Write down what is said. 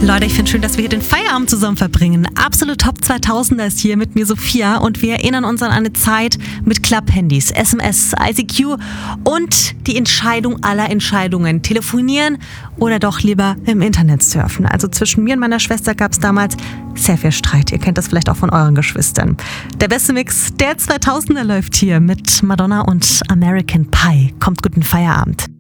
Leute, ich finde schön, dass wir hier den Feierabend zusammen verbringen. Absolut Top 2000er ist hier mit mir Sophia und wir erinnern uns an eine Zeit mit Klapphandys, SMS, ICQ und die Entscheidung aller Entscheidungen. Telefonieren oder doch lieber im Internet surfen. Also zwischen mir und meiner Schwester gab es damals sehr viel Streit. Ihr kennt das vielleicht auch von euren Geschwistern. Der beste Mix der 2000er läuft hier mit Madonna und American Pie. Kommt guten Feierabend.